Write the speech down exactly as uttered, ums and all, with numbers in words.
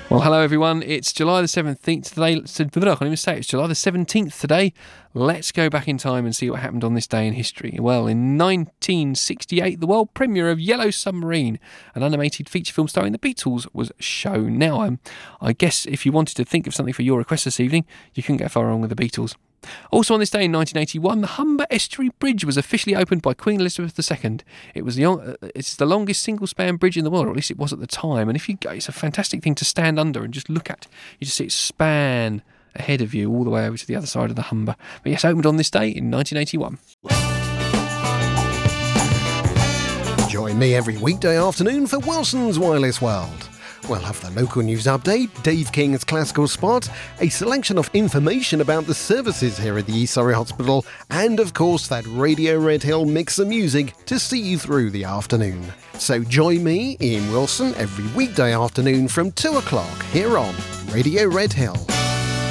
Well, hello everyone. It's July the seventeenth today. I can't even say it. It's July the seventeenth today. Let's go back in time and see what happened on this day in history. Well, in nineteen sixty-eight, the world premiere of Yellow Submarine, an animated feature film starring the Beatles, was shown. Now, um, I guess if you wanted to think of something for your request this evening, you couldn't get far wrong with the Beatles. Also on this day in nineteen eighty-one, the Humber Estuary Bridge was officially opened by Queen Elizabeth the Second. It was the uh, it's the longest single-span bridge in the world, or at least it was at the time. And if you go, it's a fantastic thing to stand under and just look at. You just see it span ahead of you all the way over to the other side of the Humber. But yes, opened on this day in nineteen eighty-one. Join me every weekday afternoon for Wilson's Wireless World. We'll have the local news update, Dave King's classical spot, a selection of information about the services here at the East Surrey Hospital, and of course that Radio Red Hill mix of music to see you through the afternoon. So join me, Ian Wilson, every weekday afternoon from two o'clock here on Radio Red Hill.